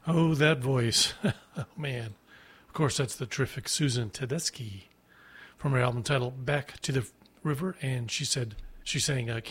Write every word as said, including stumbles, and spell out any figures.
Oh, that voice. Oh, man. Of course, that's the terrific Susan Tedeschi from her album titled Back to the River. And she said, she sang, uh,